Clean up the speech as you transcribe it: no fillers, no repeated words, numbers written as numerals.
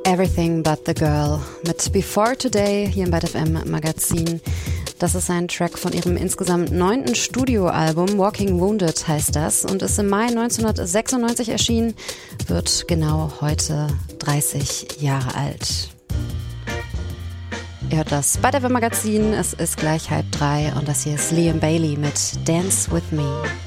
Everything But The Girl mit Before Today hier im Bad FM Magazin. Das ist ein Track von ihrem insgesamt 9. Studioalbum, Walking Wounded heißt das, und ist im Mai 1996 erschienen, wird genau heute 30 Jahre alt. Ihr hört das Bad FM Magazin, es ist gleich 2:30 und das hier ist Liam Bailey mit Dance With Me.